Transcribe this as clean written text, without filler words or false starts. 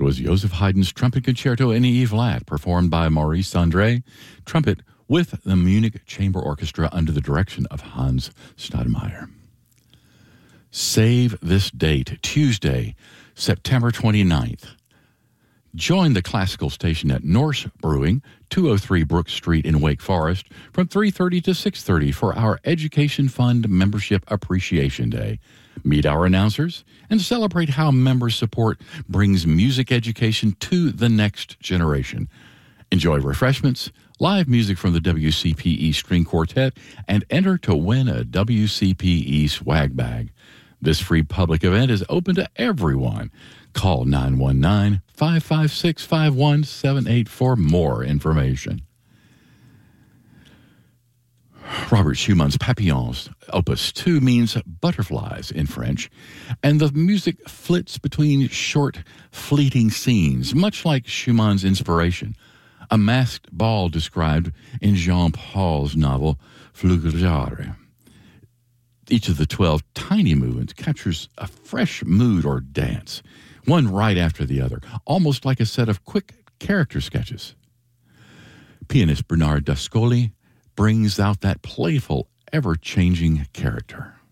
was Joseph Haydn's Trumpet Concerto in E flat, performed by Maurice André, trumpet with the Munich Chamber Orchestra under the direction of Hans Stademeyer. Save this date, Tuesday, September 29th. Join the classical station at Norse Brewing, 203 Brook Street in Wake Forest, from 3:30 to 6:30 for our Education Fund Membership Appreciation Day. Meet our announcers and celebrate how member support brings music education to the next generation. Enjoy refreshments, live music from the WCPE String Quartet, and enter to win a WCPE swag bag. This free public event is open to everyone. Call 919-556-5178 for more information. Robert Schumann's Papillons, Opus 2, means butterflies in French, and the music flits between short, fleeting scenes, much like Schumann's inspiration. A masked ball described in Jean-Paul's novel Flugellare. Each of the 12 tiny movements captures a fresh mood or dance, one right after the other, almost like a set of quick character sketches. Pianist Bernard Dascoli brings out that playful, ever-changing character.